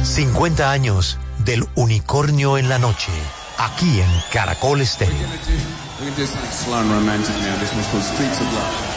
50 años del unicornio en la noche, aquí en Caracol Estéreo. We're gonna do something slow and romantic now. This one's called Streets of Love.